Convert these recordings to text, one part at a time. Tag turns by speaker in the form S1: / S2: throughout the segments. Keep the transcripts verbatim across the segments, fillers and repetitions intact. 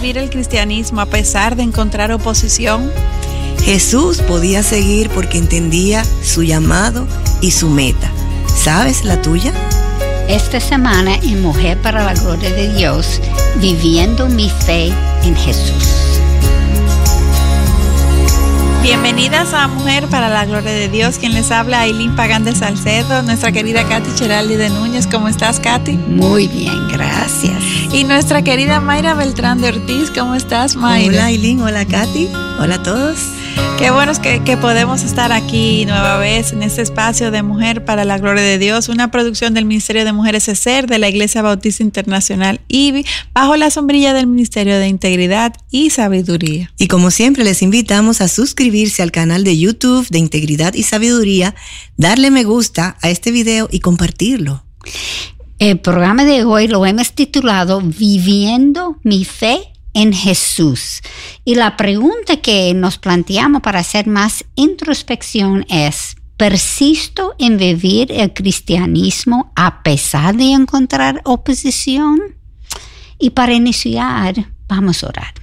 S1: vivir el cristianismo a pesar de encontrar oposición?
S2: Jesús podía seguir porque entendía su llamado y su meta. ¿Sabes la tuya?
S3: Esta semana en Mujer para la Gloria de Dios, viviendo mi fe en Jesús.
S1: Bienvenidas a Mujer para la Gloria de Dios. Quien les habla, Ailín Pagán de Salcedo, nuestra querida Katy Cheraldi de Núñez. ¿Cómo estás, Katy?
S3: Muy bien, gracias.
S1: Y nuestra querida Mayra Beltrán de Ortiz. ¿Cómo estás, Mayra?
S2: Hola, Ailín. Hola, Katy. Hola a todos.
S1: Qué bueno es que, que podemos estar aquí nueva vez en este espacio de Mujer para la Gloria de Dios, una producción del Ministerio de Mujeres ESER de la Iglesia Bautista Internacional I B I, bajo la sombrilla del Ministerio de Integridad y Sabiduría.
S2: Y como siempre les invitamos a suscribirse al canal de YouTube de Integridad y Sabiduría, darle me gusta a este video y compartirlo.
S3: El programa de hoy lo hemos titulado Viviendo mi fe en Jesús. Y la pregunta que nos planteamos para hacer más introspección es: ¿persisto en vivir el cristianismo a pesar de encontrar oposición? Y para iniciar, vamos a orar.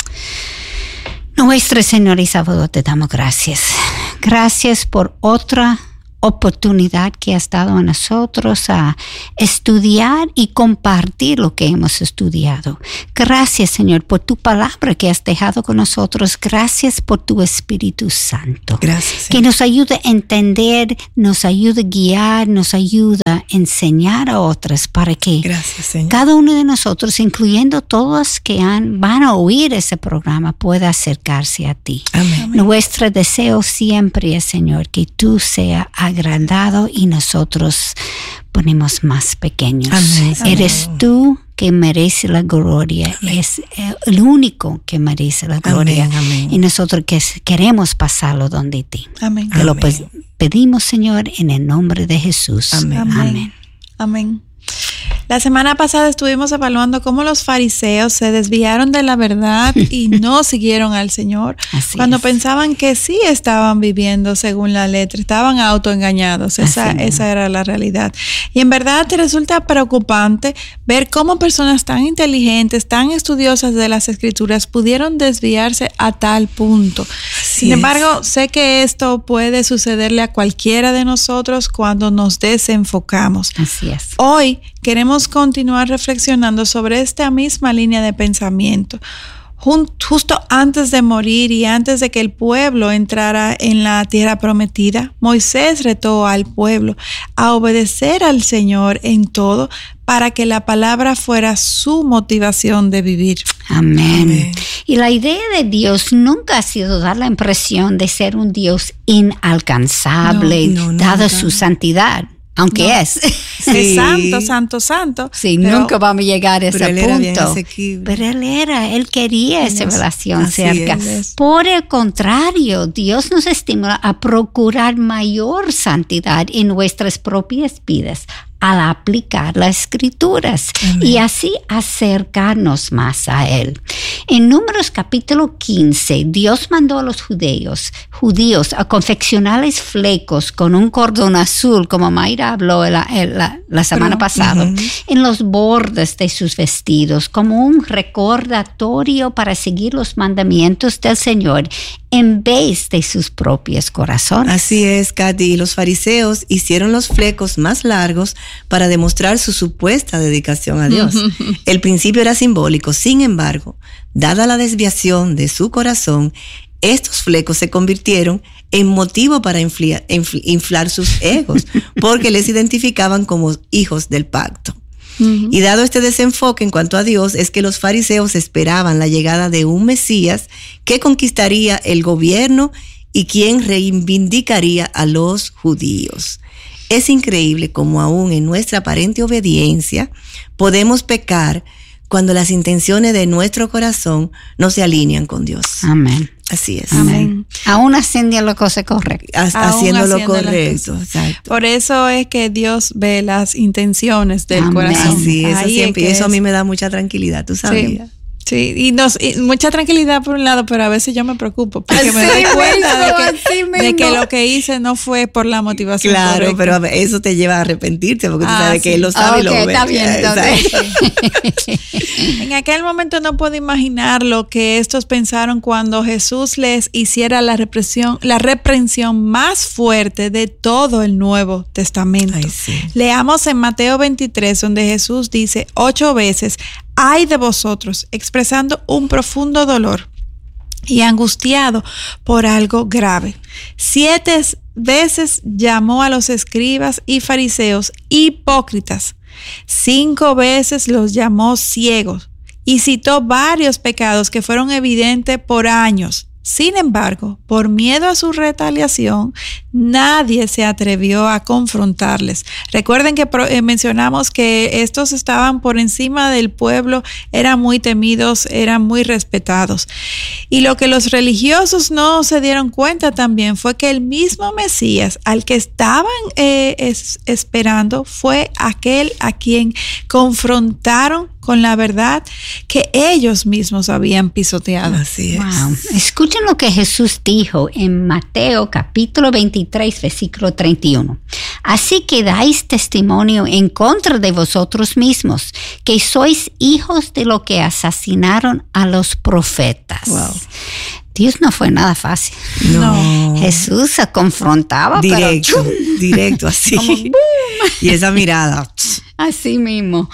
S3: Nuestro Señor y Salvador, te damos gracias. Gracias por otra oportunidad que has dado a nosotros a estudiar y compartir lo que hemos estudiado. Gracias, Señor, por tu palabra que has dejado con nosotros. Gracias por tu Espíritu Santo.
S2: Gracias, Señor.
S3: Que nos ayude a entender, nos ayude a guiar, nos ayuda a enseñar a otros para que
S2: Gracias, Señor.
S3: Cada uno de nosotros, incluyendo todos que han, van a oír ese programa, pueda acercarse a ti.
S2: Amén.
S3: Nuestro deseo siempre es, Señor, que tú seas agrandado y nosotros ponemos más pequeños.
S2: Amén.
S3: Eres tú que merece la gloria.
S2: Amén.
S3: Es el único que merece la gloria.
S2: Amén, amén.
S3: Y nosotros que queremos pasarlo donde ti.
S1: Amén.
S3: Te lo
S2: Amén.
S3: pedimos, Señor, en el nombre de Jesús.
S2: Amén.
S1: Amén.
S3: Amén.
S1: Amén. La semana pasada estuvimos evaluando cómo los fariseos se desviaron de la verdad y no siguieron al Señor.
S3: Así
S1: cuando
S3: es.
S1: pensaban que sí estaban viviendo según la letra, estaban autoengañados. Esa,
S3: Así es.
S1: esa era la realidad. Y en verdad te resulta preocupante ver cómo personas tan inteligentes, tan estudiosas de las Escrituras pudieron desviarse a tal punto.
S2: Así
S1: Sin
S2: es.
S1: embargo, sé que esto puede sucederle a cualquiera de nosotros cuando nos desenfocamos.
S3: Así es.
S1: Hoy queremos continuar reflexionando sobre esta misma línea de pensamiento. Justo antes de morir y antes de que el pueblo entrara en la tierra prometida, Moisés retó al pueblo a obedecer al Señor en todo para que la palabra fuera su motivación de vivir.
S3: Amén.
S2: Amén.
S3: Y la idea de Dios nunca ha sido dar la impresión de ser un Dios inalcanzable,
S2: No, no,
S3: dada
S2: nunca.
S3: su santidad. Aunque
S1: No.
S3: es.
S1: Es santo, santo, santo.
S3: Sí,
S1: pero
S3: nunca vamos a llegar a ese
S2: Pero él era bien
S3: punto.
S2: asequible.
S3: Pero él era, él quería esa
S1: es.
S3: relación
S2: Así
S3: cerca.
S2: es.
S3: Por el contrario, Dios nos estimula a procurar mayor santidad en nuestras propias vidas al aplicar las Escrituras.
S2: Amén.
S3: Y así acercarnos más a Él. En Números capítulo quince, Dios mandó a los judíos, judíos a confeccionarles flecos con un cordón azul, como Mayra habló la, la, la semana
S1: Pero,
S3: pasada,
S2: uh-huh.
S3: en los bordes de sus vestidos, como un recordatorio para seguir los mandamientos del Señor en vez de sus propios corazones.
S2: Así es, Katy. Y los fariseos hicieron los flecos más largos para demostrar su supuesta dedicación a Dios. El principio era simbólico. Sin embargo, dada la desviación de su corazón, estos flecos se convirtieron en motivo para inflar, inflar sus egos, porque les identificaban como hijos del pacto. Uh-huh. Y dado este desenfoque en cuanto a Dios, es que los fariseos esperaban la llegada de un Mesías que conquistaría el gobierno y quien reivindicaría a los judíos. Es increíble cómo aún en nuestra aparente obediencia podemos pecar cuando las intenciones de nuestro corazón no se alinean con Dios.
S3: Amén.
S2: Así es.
S3: Amén. Aún haciendo la cosa correcta.
S2: Haciendo lo correcto. Exacto.
S1: Por eso es que Dios ve las intenciones del
S3: Amén.
S1: corazón.
S2: Así, eso
S1: Ahí
S2: siempre,
S1: es
S2: y eso
S1: es.
S2: a mí me da mucha tranquilidad, ¿tú sabías?
S1: Sí. Sí, y, nos, y mucha tranquilidad por un lado, pero a veces yo me preocupo porque
S3: así
S1: me doy cuenta
S3: mismo,
S1: de, que, de que lo que hice no fue por la motivación
S2: Claro,
S1: correcta.
S2: pero eso te lleva a arrepentirte porque ah, tú sabes sí. que él lo sabe
S3: okay,
S2: y lo ve.
S3: Está bien,
S1: entonces. En aquel momento no puedo imaginar lo que estos pensaron cuando Jesús les hiciera la represión, la reprensión más fuerte de todo el Nuevo Testamento.
S2: Ay, sí.
S1: Leamos en Mateo veintitrés, donde Jesús dice ocho veces: ay de vosotros, expresando un profundo dolor y angustiado por algo grave. Siete veces llamó a los escribas y fariseos hipócritas. Cinco veces los llamó ciegos y citó varios pecados que fueron evidentes por años. Sin embargo, por miedo a su retaliación, nadie se atrevió a confrontarles. Recuerden que eh, mencionamos que estos estaban por encima del pueblo, eran muy temidos, eran muy respetados. Y lo que los religiosos no se dieron cuenta también fue que el mismo Mesías al que estaban eh, es, esperando fue aquel a quien confrontaron con la verdad que ellos mismos habían pisoteado.
S2: Así es.
S3: Wow. Escuchen lo que Jesús dijo en Mateo capítulo veintitrés, versículo treinta y uno. Así que dais testimonio en contra de vosotros mismos, que sois hijos de lo que asesinaron a los profetas.
S2: Wow.
S3: Dios no fue nada fácil.
S2: No.
S3: Jesús se confrontaba,
S2: directo,
S3: pero ¡chum!
S2: Directo, así.
S3: Como, ¡boom!
S2: Y esa mirada.
S3: Así mismo.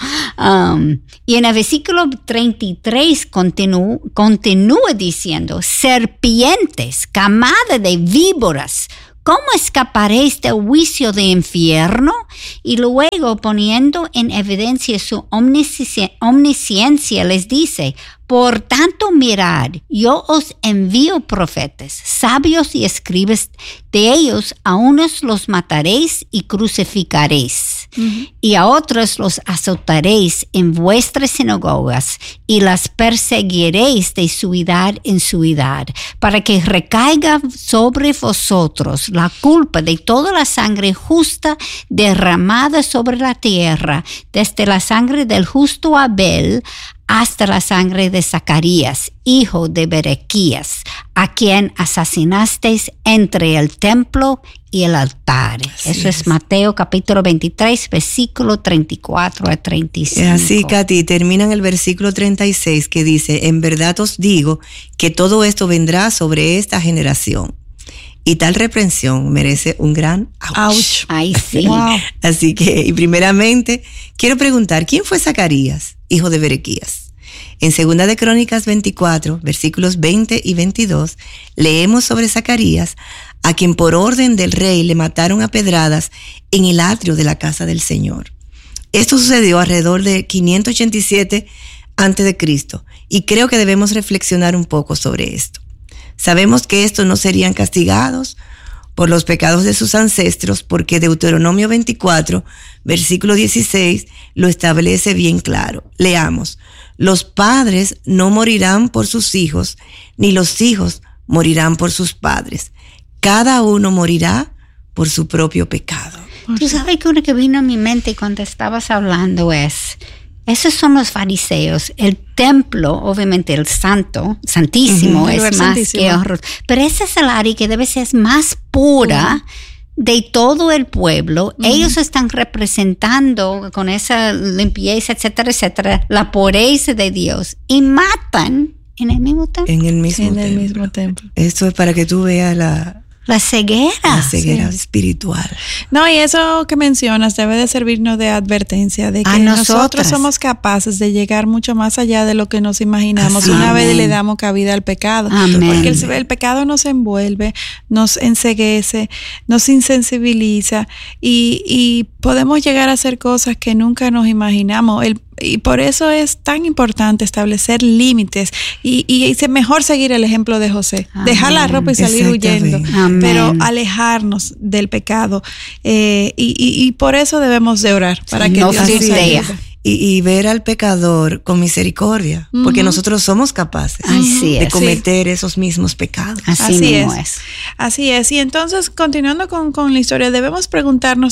S3: Um, y en el versículo treinta y tres continúa, continúa diciendo: serpientes, camada de víboras, ¿cómo escaparéis del juicio de infierno? Y luego, poniendo en evidencia su omnisci- omnisciencia, les dice: por tanto, mirad, yo os envío profetas, sabios y escribas. De ellos a unos los mataréis y crucificaréis, uh-huh. y a otros los azotaréis en vuestras sinagogas y las perseguiréis de ciudad en ciudad, para que recaiga sobre vosotros la culpa de toda la sangre justa derramada sobre la tierra, desde la sangre del justo Abel hasta la sangre de Zacarías, hijo de Berequías, a quien asesinasteis entre el templo y el altar. Así Eso es. es Mateo capítulo veintitrés, versículo treinta y cuatro a treinta y cinco.
S2: Es así, Katy, termina en el versículo treinta y seis que dice: en verdad os digo que todo esto vendrá sobre esta generación. Y tal reprensión merece un gran ouch.
S1: ouch.
S3: Ay, sí.
S1: Wow.
S2: Así que, y primeramente, quiero preguntar, ¿quién fue Zacarías, hijo de Berequías? En Segunda de Crónicas veinticuatro, versículos veinte y veintidós, leemos sobre Zacarías, a quien por orden del rey le mataron a pedradas en el atrio de la casa del Señor. Esto sucedió alrededor de quinientos ochenta y siete antes de Cristo, y creo que debemos reflexionar un poco sobre esto. Sabemos que estos no serían castigados por los pecados de sus ancestros, porque Deuteronomio veinticuatro, versículo dieciséis, lo establece bien claro. Leamos: los padres no morirán por sus hijos, ni los hijos morirán por sus padres. Cada uno morirá por su propio pecado.
S3: Tú sabes que uno que vino a mi mente cuando estabas hablando es... esos son los fariseos. El templo, obviamente el santo, santísimo, uh-huh, es más santísimo. Que horror. Pero esa es el área que debe ser más pura uh-huh. de todo el pueblo. Uh-huh. Ellos están representando con esa limpieza, etcétera, etcétera, la pureza de Dios. Y matan en el mismo templo.
S2: En el mismo,
S1: en
S2: templo.
S1: El mismo templo.
S2: Esto es para que tú veas la...
S3: La ceguera.
S2: La ceguera
S1: sí.
S2: espiritual.
S1: No, y eso que mencionas debe de servirnos de advertencia de que nosotros somos capaces de llegar mucho más allá de lo que nos imaginamos. Así, una amén. Vez le damos cabida al pecado.
S3: Amén.
S1: Porque el, el pecado nos envuelve, nos enceguece, nos insensibiliza y, y podemos llegar a hacer cosas que nunca nos imaginamos. El Y por eso es tan importante establecer límites y, y es mejor seguir el ejemplo de José. Amén. Dejar la ropa y salir huyendo,
S3: Amén.
S1: Pero alejarnos del pecado. Eh, y, y, y por eso debemos de orar, para sí, que
S3: no
S1: Dios nos ayude.
S2: Y, y ver al pecador con misericordia, uh-huh. porque nosotros somos capaces
S3: Así
S2: de
S3: es,
S2: cometer
S1: sí.
S2: esos mismos pecados.
S3: Así,
S1: Así
S3: mismo
S1: es.
S3: es.
S1: Así es. Y entonces, continuando con, con la historia, debemos preguntarnos,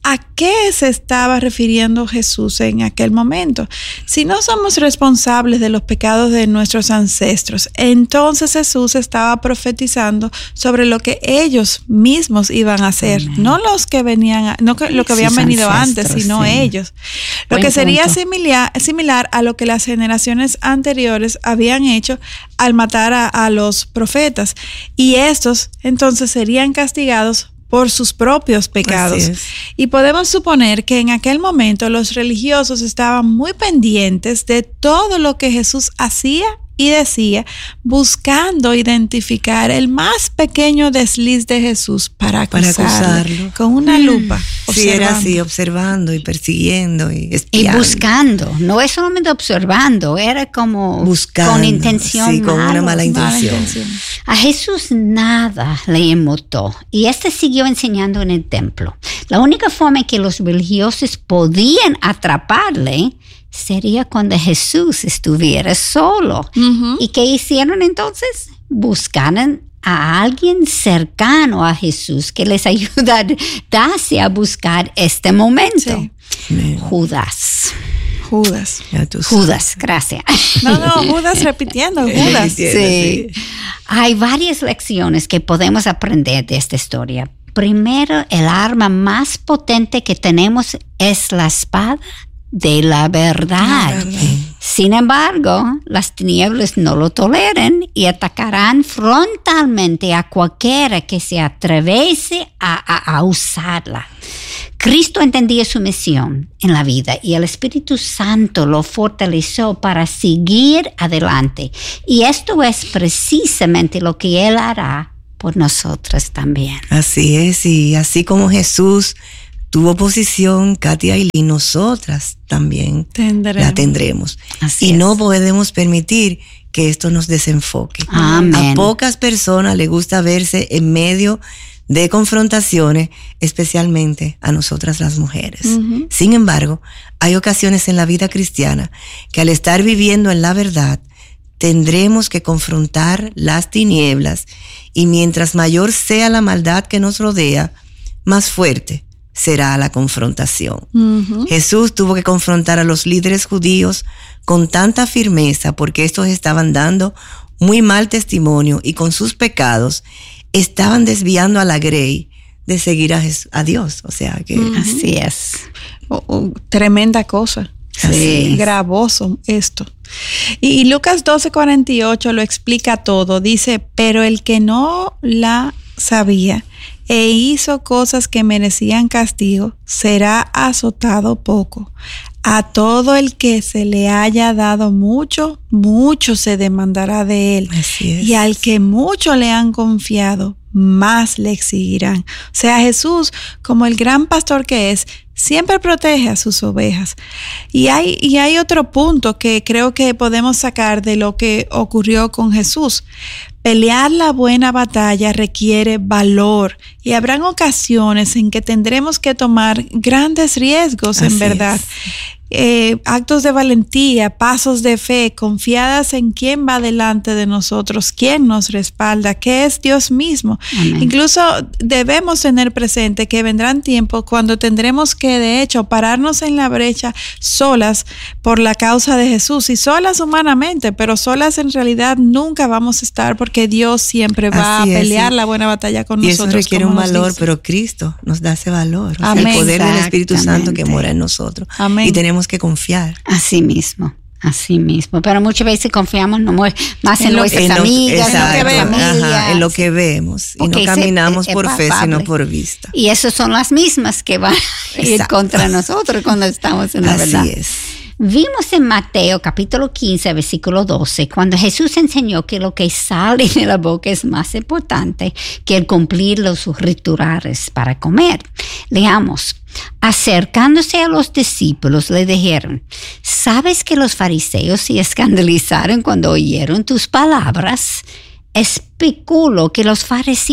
S1: ¿A qué se estaba refiriendo Jesús en aquel momento? Si no somos responsables de los pecados de nuestros ancestros, entonces Jesús estaba profetizando sobre lo que ellos mismos iban a hacer, Amén. no los que venían, no que, lo que habían Sus venido antes, sino sí. ellos. Lo Buen que sería similar, similar a lo que las generaciones anteriores habían hecho al matar a, a los profetas. Y estos entonces serían castigados por sus propios pecados. Y podemos suponer que en aquel momento los religiosos estaban muy pendientes de todo lo que Jesús hacía y decía, buscando identificar el más pequeño desliz de Jesús para acusarlo, para acusarlo. con una lupa.
S2: Mm. Sí, era así, observando y persiguiendo y espiando.
S3: Y buscando, no es solamente observando, era como buscando, con intención
S2: sí, con malo, una mala intención.
S3: mala intención. A Jesús nada le inmutó y este siguió enseñando en el templo. La única forma en que los religiosos podían atraparle sería cuando Jesús estuviera solo. Uh-huh. ¿Y qué hicieron entonces? Buscaron a alguien cercano a Jesús que les ayudase a buscar este momento. Sí. Judas.
S1: Judas.
S3: Judas, gracias.
S1: No, no, Judas repitiendo, Judas.
S3: Sí. sí. Hay varias lecciones que podemos aprender de esta historia. Primero, el arma más potente que tenemos es la espada de la verdad. la verdad. Sin embargo, las tinieblas no lo toleran y atacarán frontalmente a cualquiera que se atreviese a, a, a usarla. Cristo entendía su misión en la vida y el Espíritu Santo lo fortaleció para seguir adelante. Y esto es precisamente lo que Él hará por nosotras también.
S2: Así es, y así como Jesús tuvo posición, Katia y nosotras también Tendremos. la tendremos. Así y es. No podemos permitir que esto nos desenfoque.
S3: Amén.
S2: A pocas personas les gusta verse en medio de confrontaciones, especialmente a nosotras las mujeres. Uh-huh. Sin embargo, hay ocasiones en la vida cristiana que al estar viviendo en la verdad, tendremos que confrontar las tinieblas y mientras mayor sea la maldad que nos rodea, más fuerte será la confrontación. Uh-huh. Jesús tuvo que confrontar a los líderes judíos con tanta firmeza porque estos estaban dando muy mal testimonio y con sus pecados estaban desviando a la grey de seguir a, Jesús, a Dios. O sea que
S3: uh-huh. así es.
S1: Oh, oh, tremenda cosa. Sí. Gravoso esto. Y, y Lucas doce cuarenta y ocho lo explica todo. Dice, pero el que no la sabía e hizo cosas que merecían castigo, será azotado poco. A todo el que se le haya dado mucho, mucho se demandará de él.
S2: Así es.
S1: Y al que mucho le han confiado, más le exigirán. O sea, Jesús, como el gran pastor que es, siempre protege a sus ovejas. Y hay, y hay otro punto que creo que podemos sacar de lo que ocurrió con Jesús. Pelear la buena batalla requiere valor y habrán ocasiones en que tendremos que tomar grandes riesgos, Así en verdad. Es. Eh, actos de valentía, pasos de fe, confiadas en quién va delante de nosotros, quién nos respalda, que es Dios mismo. Amén. Incluso debemos tener presente que vendrán tiempos cuando tendremos que, de hecho, pararnos en la brecha solas por la causa de Jesús y solas humanamente, pero solas en realidad nunca vamos a estar porque Dios siempre va Así a pelear es, sí. la buena batalla con
S2: y
S1: nosotros.
S2: Y eso requiere un valor, pero Cristo nos da ese valor. O sea, el poder del Espíritu Santo que mora en nosotros.
S1: Amén.
S2: Y tenemos que confiar.
S3: Así mismo, así mismo. Pero muchas veces confiamos no, más en, en nuestras en amigas,
S2: exacto,
S3: en lo que vemos.
S2: Ajá, en lo que vemos. Y okay, no caminamos se, por fe, palpable. sino por vista.
S3: Y esas son las mismas que van a ir contra nosotros cuando estamos en la
S2: así
S3: verdad.
S2: Así es.
S3: Vimos en Mateo capítulo quince, versículo doce, cuando Jesús enseñó que lo que sale de la boca es más importante que el cumplir los rituales para comer. Leamos. Acercándose a los discípulos, le dijeron, ¿sabes que los fariseos se escandalizaron cuando oyeron tus palabras? Especulo que los fariseos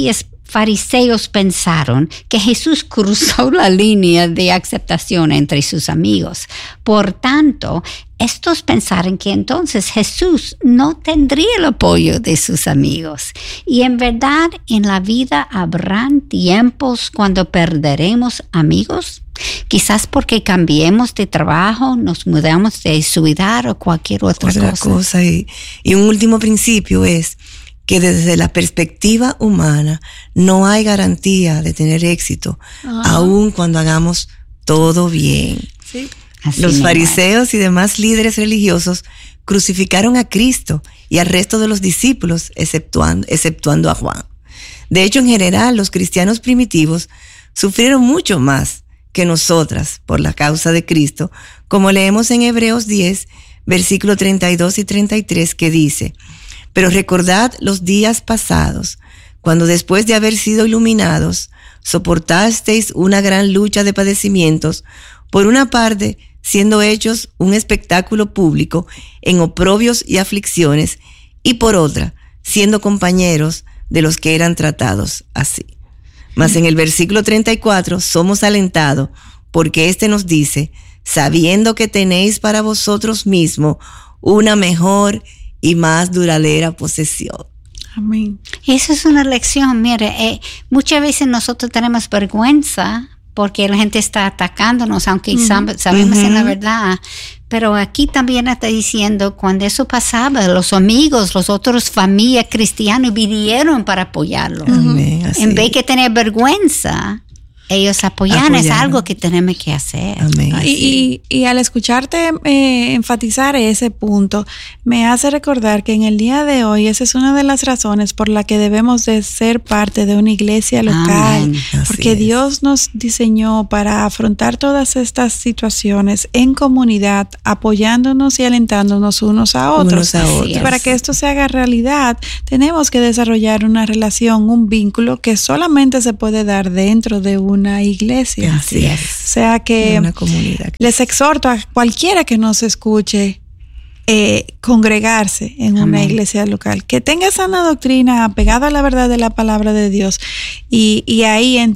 S3: fariseos pensaron que Jesús cruzó la línea de aceptación entre sus amigos. Por tanto, estos pensaron que entonces Jesús no tendría el apoyo de sus amigos. Y en verdad, en la vida habrán tiempos cuando perderemos amigos. Quizás porque cambiemos de trabajo, nos mudamos de ciudad o cualquier otra,
S2: otra
S3: cosa.
S2: cosa. Y, y un último principio es que desde la perspectiva humana no hay garantía de tener éxito, uh-huh. aun cuando hagamos todo bien.
S1: Sí.
S3: Así
S2: Los
S3: mismo.
S2: fariseos y demás líderes religiosos crucificaron a Cristo y al resto de los discípulos, exceptuando, exceptuando a Juan. De hecho, en general, los cristianos primitivos sufrieron mucho más que nosotras por la causa de Cristo, como leemos en Hebreos diez, versículos treinta y dos y treinta y tres, que dice: pero recordad los días pasados, cuando después de haber sido iluminados, soportasteis una gran lucha de padecimientos, por una parte, siendo hechos un espectáculo público en oprobios y aflicciones, y por otra, siendo compañeros de los que eran tratados así. Mas en el versículo treinta y cuatro somos alentados, porque éste nos dice: sabiendo que tenéis para vosotros mismos una mejor y más duradera posesión.
S1: Amén.
S3: Esa es una lección. Mire, eh, muchas veces nosotros tenemos vergüenza porque la gente está atacándonos, aunque uh-huh. sab- sabemos uh-huh. en la verdad. Pero aquí también está diciendo, cuando eso pasaba, los amigos, los otros familias cristianos vinieron para apoyarlo.
S2: Amén, así.
S3: En vez de tener vergüenza, ellos apoyan, apoyan. Es algo que tenemos que hacer.
S2: Amén.
S1: Y, y, y al escucharte eh, enfatizar ese punto, me hace recordar que en el día de hoy esa es una de las razones por la que debemos de ser parte de una iglesia local.
S3: Amén.
S1: Porque Dios nos diseñó para afrontar todas estas situaciones en comunidad, apoyándonos y alentándonos unos a otros.
S2: Unos a otros.
S1: Y para que esto se haga realidad, tenemos que desarrollar una relación, un vínculo que solamente se puede dar dentro de un una iglesia.
S2: Así es.
S1: O sea que
S2: una comunidad.
S1: Les exhorto a cualquiera que nos escuche eh, congregarse en Amén. Una iglesia local, que tenga sana doctrina apegada a la verdad de la palabra de Dios y, y ahí en,